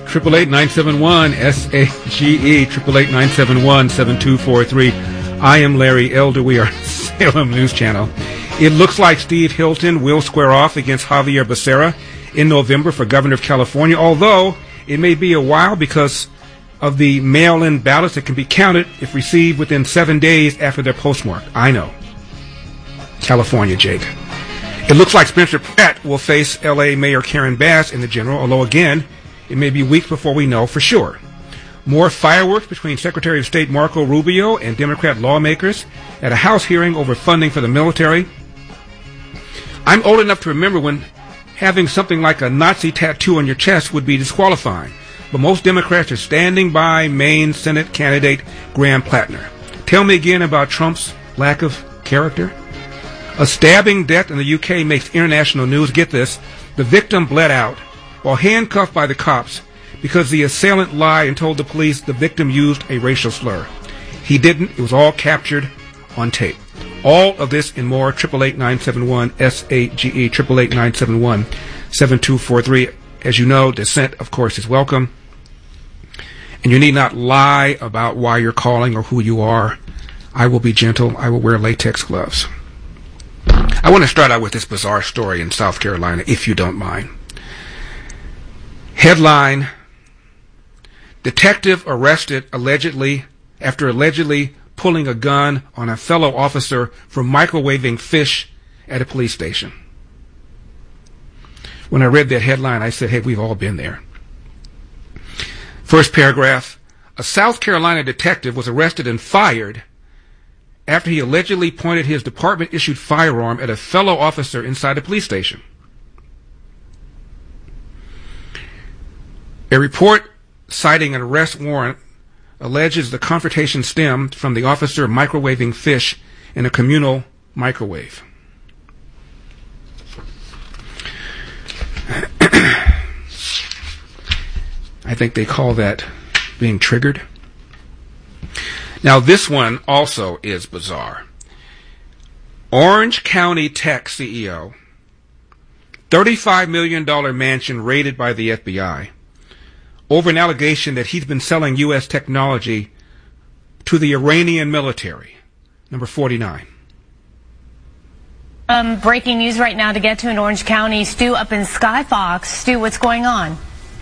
888-971-SAGE, 888-971-7243. I am Larry Elder. We are Salem News Channel. It looks like Steve Hilton will square off against Javier Becerra in November for governor of California, although it may be a while because of the mail-in ballots that can be counted if received within 7 days after they're postmarked. I know. California, Jake. It looks like Spencer Pratt will face L.A. Mayor Karen Bass in the general, although again, it may be weeks before we know for sure. More fireworks between Secretary of State Marco Rubio and Democrat lawmakers at a House hearing over funding for the military. I'm old enough to remember when having something like a Nazi tattoo on your chest would be disqualifying, but most Democrats are standing by Maine Senate candidate Graham Plattner. Tell me again about Trump's lack of character. A stabbing death in the UK makes international news. Get this, the victim bled out while handcuffed by the cops because the assailant lied and told the police the victim used a racial slur. He didn't. It was all captured on tape. All of this and more, 888-971-SAGE, 888-971-7243. As you know, dissent, of course, is welcome. And you need not lie about why you're calling or who you are. I will be gentle. I will wear latex gloves. I want to start out with this bizarre story in South Carolina, if you don't mind. Headline: Detective arrested after allegedly pulling a gun on a fellow officer for microwaving fish at a police station. When I read that headline, I said, hey, we've all been there. First paragraph: a South Carolina detective was arrested and fired after he allegedly pointed his department-issued firearm at a fellow officer inside a police station. A report citing an arrest warrant alleges the confrontation stemmed from the officer microwaving fish in a communal microwave. I think they call that being triggered. Now, this one also is bizarre. Orange County Tech CEO, $35 million mansion raided by the FBI over an allegation that he's been selling U.S. technology to the Iranian military. Number 49. Breaking news right now to get to in Orange County. Stu up in Skyfox. Stu, what's going on?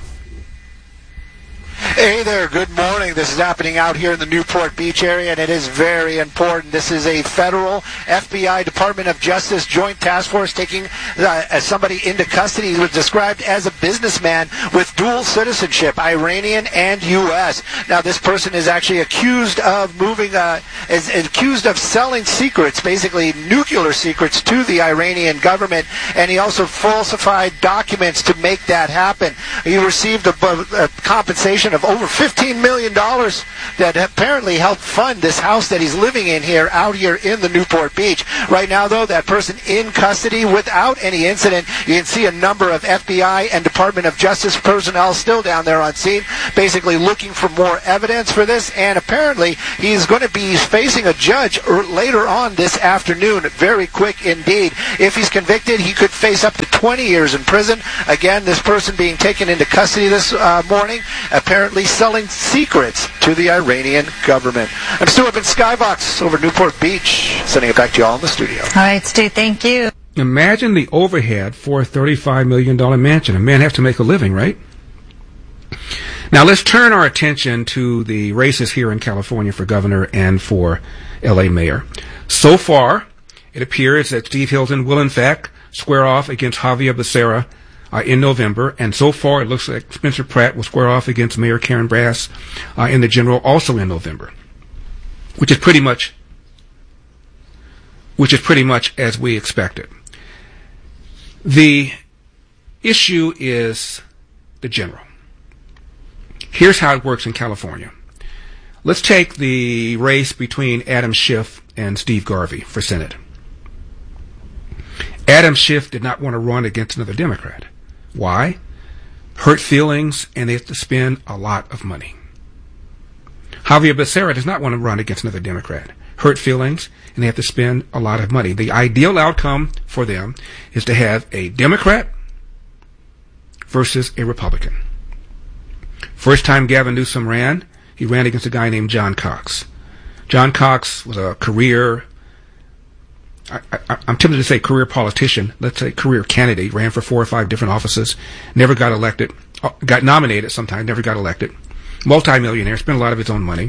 Hey there, good morning. This is happening out here in the Newport Beach area, and it is very important. This is a federal FBI Department of Justice Joint Task Force taking somebody into custody. He was described as a businessman with dual citizenship, Iranian and U.S. Now, this person is actually accused of accused of selling secrets, basically nuclear secrets, to the Iranian government, and he also falsified documents to make that happen. He received a compensation of over $15 million that apparently helped fund this house that he's living in here, out here in the Newport Beach. Right now, though, that person in custody without any incident. You can see a number of FBI and Department of Justice personnel still down there on scene, basically looking for more evidence for this, and apparently he's going to be facing a judge later on this afternoon. Very quick indeed. If he's convicted, he could face up to 20 years in prison. Again, this person being taken into custody this morning, apparently selling secrets to the Iranian government. I'm Stu up in Skybox over Newport Beach, sending it back to you all in the studio. All right, Stu, thank you. Imagine the overhead for a $35 million mansion. A man has to make a living, right? Now let's turn our attention to the races here in California for governor and for L.A. mayor. So far, it appears that Steve Hilton will in fact square off against Javier Becerra in November, and so far it looks like Spencer Pratt will square off against Mayor Karen Bass in the general, also in November, which is pretty much as we expected. The issue is the general. Here's how it works in California. Let's take the race between Adam Schiff and Steve Garvey for Senate. Adam Schiff did not want to run against another Democrat. Why? Hurt feelings, and they have to spend a lot of money. Javier Becerra does not want to run against another Democrat. Hurt feelings, and they have to spend a lot of money. The ideal outcome for them is to have a Democrat versus a Republican. First time Gavin Newsom ran, he ran against a guy named John Cox. John Cox was a career, I'm tempted to say career politician, let's say career candidate, ran for 4 or 5 different offices, never got elected, got nominated sometimes, never got elected. Multi-millionaire, spent a lot of his own money.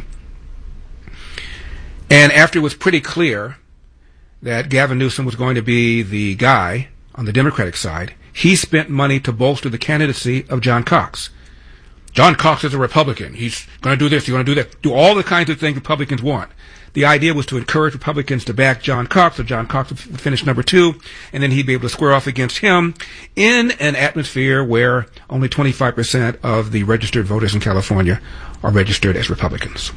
And after it was pretty clear that Gavin Newsom was going to be the guy on the Democratic side, he spent money to bolster the candidacy of John Cox. John Cox is a Republican. He's going to do this, he's going to do that, do all the kinds of things Republicans want. The idea was to encourage Republicans to back John Cox, so John Cox would finish number 2, and then he'd be able to square off against him in an atmosphere where only 25% of the registered voters in California are registered as Republicans.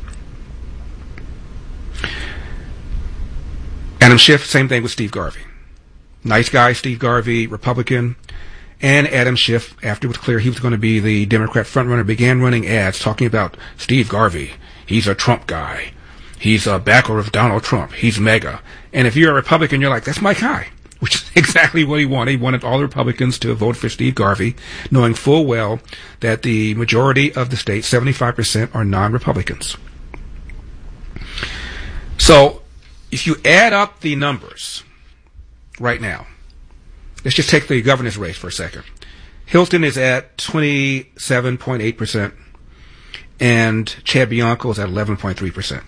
Adam Schiff, same thing with Steve Garvey. Nice guy, Steve Garvey, Republican. And Adam Schiff, after it was clear he was going to be the Democrat frontrunner, began running ads talking about Steve Garvey. He's a Trump guy. He's a backer of Donald Trump. He's mega. And if you're a Republican, you're like, that's my guy, which is exactly what he wanted. He wanted all the Republicans to vote for Steve Garvey, knowing full well that the majority of the state, 75%, are non-Republicans. So if you add up the numbers right now, let's just take the governor's race for a second. Hilton is at 27.8%, and Chad Bianco is at 11.3%.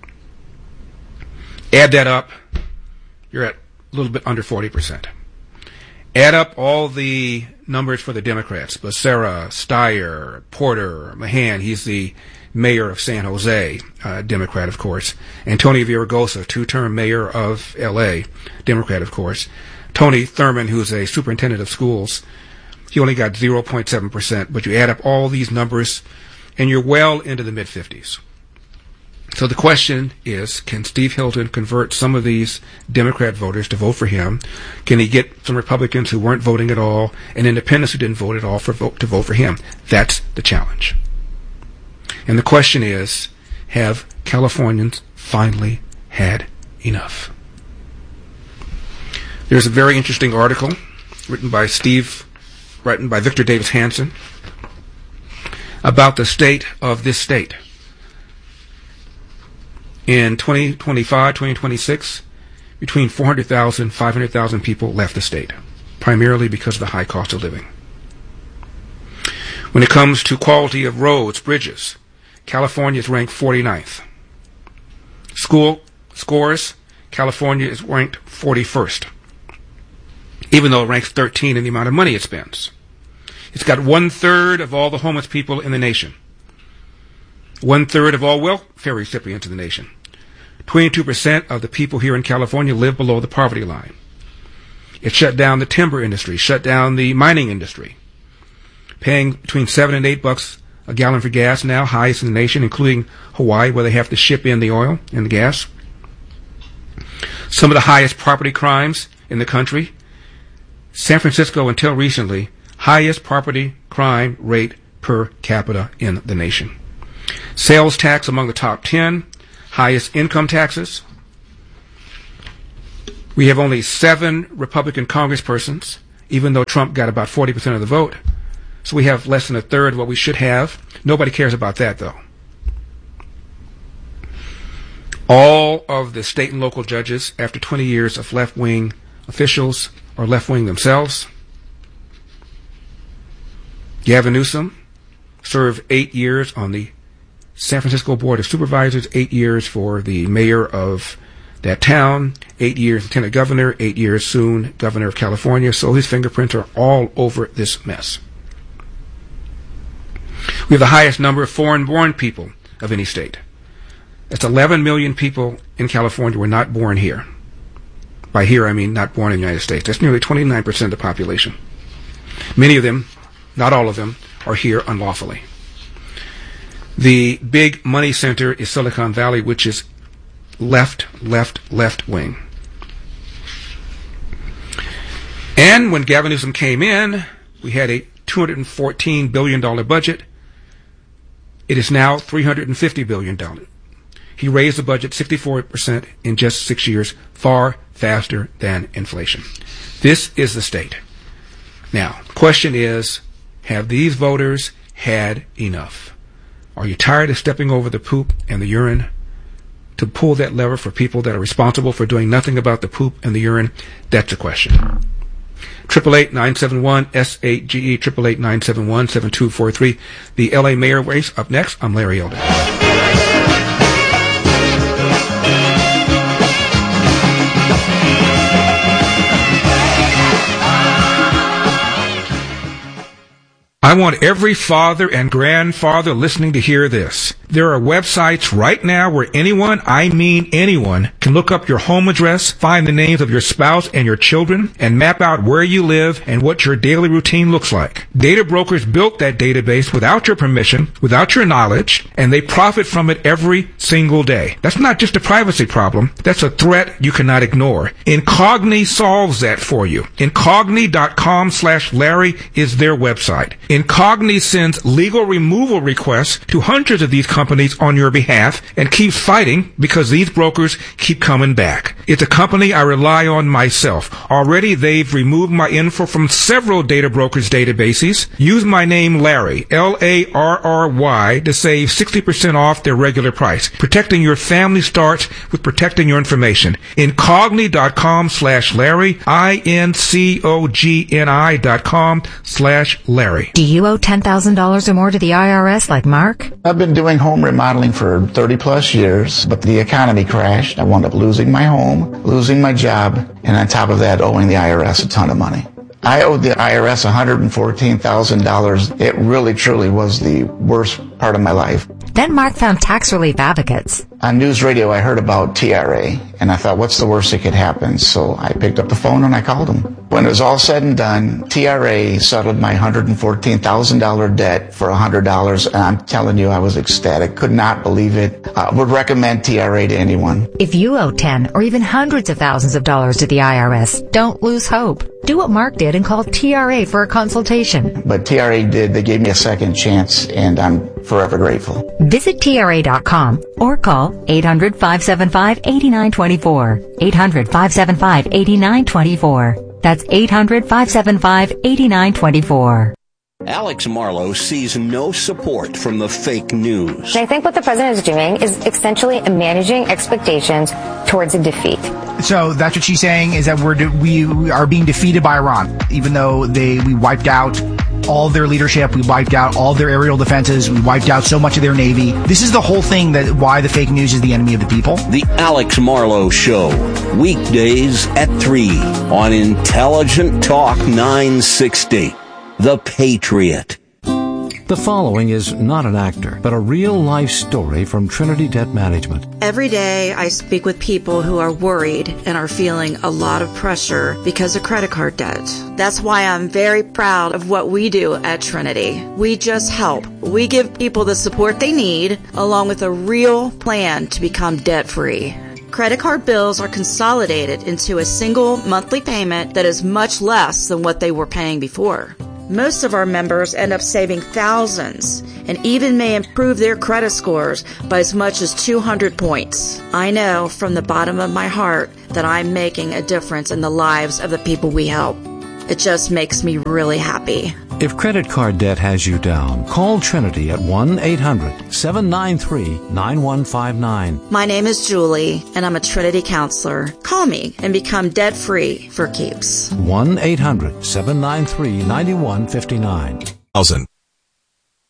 Add that up, you're at a little bit under 40%. Add up all the numbers for the Democrats: Becerra, Steyer, Porter, Mahan, he's the mayor of San Jose, Democrat, of course. Antonio Villaraigosa, 2-term mayor of L.A., Democrat, of course. Tony Thurmond, who's a superintendent of schools, he only got 0.7%, but you add up all these numbers, and you're well into the mid-50s. So the question is, can Steve Hilton convert some of these Democrat voters to vote for him? Can he get some Republicans who weren't voting at all, and independents who didn't vote at all to vote for him? That's the challenge. And the question is, have Californians finally had enough? There's a very interesting article written by Victor Davis Hanson about the state of this state. In 2025, 2026, between 400,000 and 500,000 people left the state, primarily because of the high cost of living. When it comes to quality of roads, bridges, California is ranked 49th. School scores, California is ranked 41st, even though it ranks 13 in the amount of money it spends. It's got 1/3 of all the homeless people in the nation. 1/3 of all welfare recipients in the nation. 22% of the people here in California live below the poverty line. It shut down the timber industry, shut down the mining industry, paying between $7 and $8 a gallon for gas now, highest in the nation, including Hawaii, where they have to ship in the oil and the gas. Some of the highest property crimes in the country. San Francisco, until recently, highest property crime rate per capita in the nation. Sales tax among the top 10, highest income taxes. We have only 7 Republican congresspersons, even though Trump got about 40% of the vote. So we have less than 1/3 of what we should have. Nobody cares about that, though. All of the state and local judges, after 20 years of left-wing officials, are left-wing themselves. Gavin Newsom served 8 years on the San Francisco Board of Supervisors, 8 years for the mayor of that town, 8 years lieutenant governor, 8 years soon governor of California, so his fingerprints are all over this mess. We have the highest number of foreign-born people of any state. That's 11 million people in California were not born here. By here, I mean not born in the United States. That's nearly 29% of the population. Many of them, not all of them, are here unlawfully. The big money center is Silicon Valley, which is left wing. And when Gavin Newsom came in, we had a $214 billion budget. It is now $350 billion. He raised the budget 64% in just 6 years, far faster than inflation. This is the state. Now, the question is, have these voters had enough? Are you tired of stepping over the poop and the urine to pull that lever for people that are responsible for doing nothing about the poop and the urine? That's the question. 888-971-SAGE, 888-971-7243. The L.A. mayor race up next. I'm Larry Elder. I want every father and grandfather listening to hear this. There are websites right now where anyone, I mean anyone, can look up your home address, find the names of your spouse and your children, and map out where you live and what your daily routine looks like. Data brokers built that database without your permission, without your knowledge, and they profit from it every single day. That's not just a privacy problem. That's a threat you cannot ignore. Incogni solves that for you. Incogni.com/Larry is their website. Incogni sends legal removal requests to hundreds of these companies on your behalf and keeps fighting because these brokers keep coming back. It's a company I rely on myself. Already they've removed my info from several data brokers' databases. Use my name Larry, Larry, to save 60% off their regular price. Protecting your family starts with protecting your information. Incogni.com/Larry, INCOGNI.com/Larry. Do you owe $10,000 or more to the IRS like Mark? I've been doing home remodeling for 30 plus years, but the economy crashed. I wound up losing my home, losing my job, and on top of that, owing the IRS a ton of money. I owed the IRS $114,000. It really, truly was the worst part of my life. Then Mark found tax relief advocates. On news radio, I heard about TRA, and I thought, what's the worst that could happen? So I picked up the phone and I called them. When it was all said and done, TRA settled my $114,000 debt for $100, and I'm telling you, I was ecstatic. Could not believe it. Would recommend TRA to anyone. If you owe 10 or even hundreds of thousands of dollars to the IRS, don't lose hope. Do what Mark did and call TRA for a consultation. But TRA did. They gave me a second chance, and I'm forever grateful. Visit TRA.com or call 800-575-8924. 800-575-8924. That's 800-575-8924. Alex Marlow sees no support from the fake news. I think what the president is doing is essentially managing expectations towards a defeat. So that's what she's saying, is that we are being defeated by Iran, even though we wiped out all their leadership, we wiped out all their aerial defenses, we wiped out so much of their navy. This is the whole thing, that why the fake news is the enemy of the people. The Alex Marlow Show, weekdays at 3 on Intelligent Talk 960. The Patriot. The following is not an actor, but a real-life story from Trinity Debt Management. Every day I speak with people who are worried and are feeling a lot of pressure because of credit card debt. That's why I'm very proud of what we do at Trinity. We just help. We give people the support they need, along with a real plan to become debt-free. Credit card bills are consolidated into a single monthly payment that is much less than what they were paying before. Most of our members end up saving thousands and even may improve their credit scores by as much as 200 points. I know from the bottom of my heart that I'm making a difference in the lives of the people we help. It just makes me really happy. If credit card debt has you down, call Trinity at 1-800-793-9159. My name is Julie, and I'm a Trinity counselor. Call me and become debt-free for keeps. 1-800-793-9159.